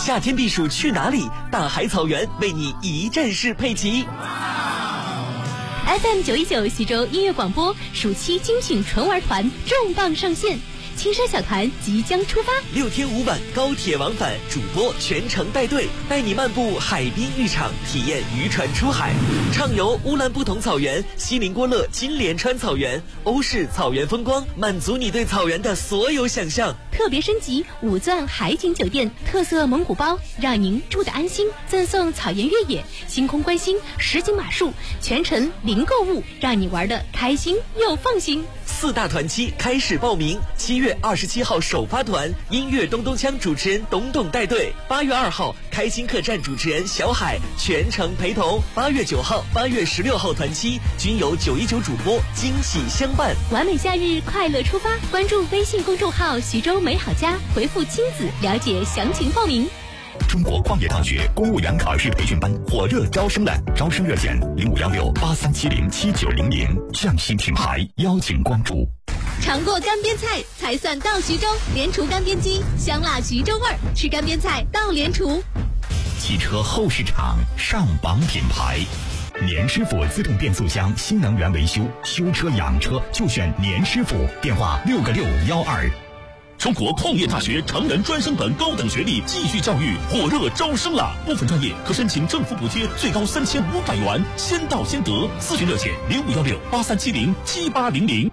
夏天避暑去哪里？大海草原为你一站式配齐。 FM 919徐州音乐广播暑期精品纯玩团重磅上线，青山小团即将出发 ，6天5晚高铁往返，主播全程带队，带你漫步海滨浴场，体验渔船出海，畅游乌兰布统草原、锡林郭勒金莲川草原、欧式草原风光，满足你对草原的所有想象。 特别升级5钻海景酒店，特色蒙古包，让您住得安心。赠送草原越野、星空观星、实景马术，全程零购物，让你玩得开心又放心。 4大团期开始报名，7月27号首发团，音乐咚咚锵主持人董董带队；8月2号开心客栈主持人小海全程陪同；8月9号、8月16号团期均由919主播惊喜相伴。 完美夏日快乐出发，关注微信公众号徐州美好家，回复亲子了解详情报名。 中国矿业大学公务员考试培训班火热招生了，招生热线051683707900，匠心品牌邀请关注。 尝过干煸菜才算到徐州，联厨干煸机，香辣徐州味儿，吃干煸菜到联厨。 汽车后市场上榜品牌，年师傅自动变速箱新能源维修，修车养车就选年师傅，电话6个612。 中国矿业大学成人专升本高等学历继续教育火热招生了，部分专业可申请政府补贴最高3500元，先到先得。咨询热线051683707800。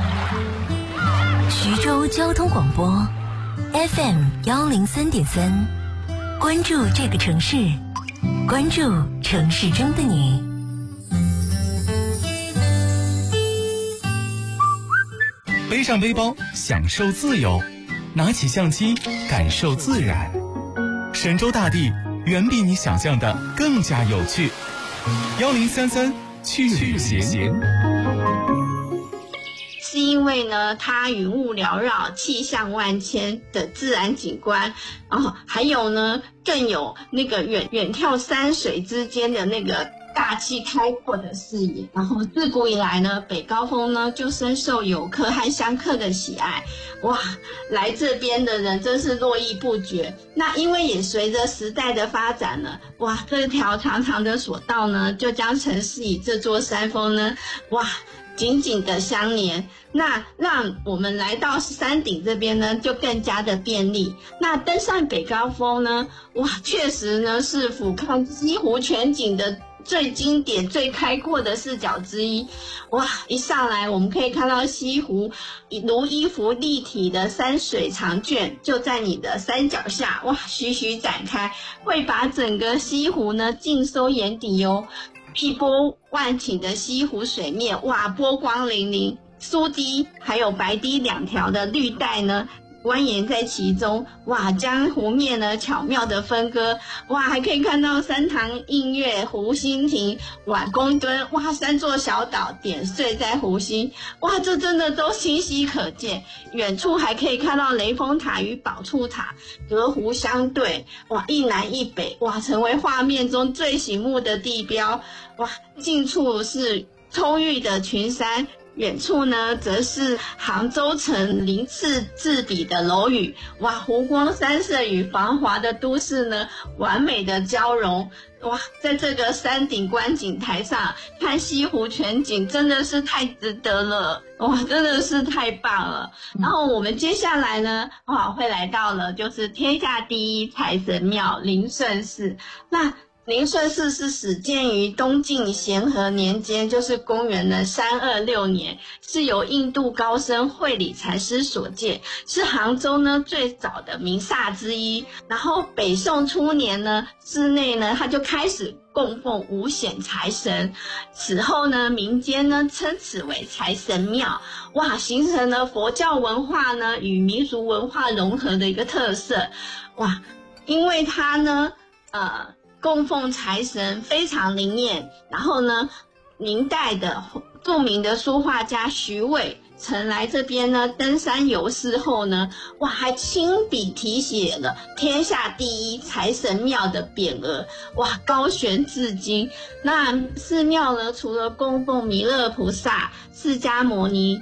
徐州交通广播 FM 103.3，关注这个城市，关注城市中的你。 背上背包，享受自由；拿起相机，感受自然。神州大地远比你想象的更加有趣。1033去旅行。 是因为呢，它云雾缭绕、气象万千的自然景观，还有呢，更有那个远眺山水之间的那个大气开阔的视野。然后自古以来呢，北高峰呢就深受游客和香客的喜爱，哇，来这边的人真是络绎不绝。那因为也随着时代的发展呢，哇，这条长长的索道呢，就将城市与这座山峰呢，哇，紧紧的相连，那让我们来到山顶这边呢，就更加的便利。那登上北高峰呢，哇，确实呢是俯瞰西湖全景的最经典、最开阔的视角之一。哇，一上来我们可以看到西湖如一幅立体的山水长卷，就在你的山脚下，哇，徐徐展开，会把整个西湖呢尽收眼底哟。碧波万顷的西湖水面，哇，波光粼粼，苏堤还有白堤2条的绿带呢蜿蜒在其中，哇，将湖面呢巧妙的分割，哇，还可以看到三塘映月、湖心亭、晚宫墩，哇，3座小岛点缀在湖心，哇，这真的都清晰可见。远处还可以看到雷峰塔与宝柱塔隔湖相对，哇，一南一北，哇，成为画面中最醒目的地标。哇，近处是葱郁的群山，远处呢则是杭州城鳞次栉比的楼宇，哇，湖光山色与繁华的都市呢完美的交融。哇，在这个山顶观景台上看西湖全景真的是太值得了，哇，真的是太棒了。然后我们接下来呢，哇，会来到了就是天下第一财神庙灵顺寺。那灵顺寺是始建于东晋咸和年间，就是公元的326年，是由印度高僧慧理禅师所建，是杭州呢最早的名刹之一。然后北宋初年呢，寺内呢他就开始供奉五显财神，此后呢民间呢称此为财神庙，哇，形成了佛教文化呢与民俗文化融合的一个特色。哇，因为它呢供奉财神非常灵验，然后呢明代的著名的书画家徐渭曾来这边呢登山游视后呢，哇，还亲笔题写了天下第一财神庙的匾额，哇，高悬至今。那寺庙呢除了供奉弥勒菩萨、释迦牟尼